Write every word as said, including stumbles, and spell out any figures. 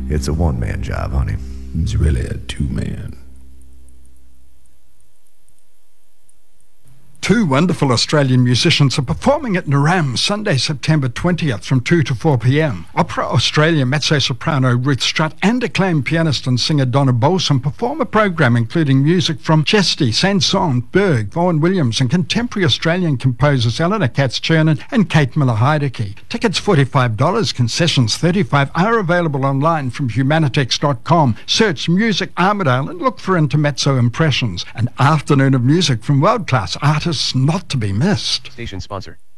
It's a one-man job, honey. It's really a two-man. Two wonderful Australian musicians are performing at Naram Sunday, September twentieth from two to four p.m. Opera Australia mezzo-soprano Ruth Strutt and acclaimed pianist and singer Donna Bolson perform a program including music from Chesty, Saint-Saëns, Berg, Vaughan Williams and contemporary Australian composers Eleanor Katz-Chernin and Kate Miller-Heideke. Tickets forty-five dollars, concessions thirty-five dollars, are available online from humanitex dot com. Search Music Armidale and look for Intermezzo Impressions, an afternoon of music from world-class artists not to be missed. Station sponsor.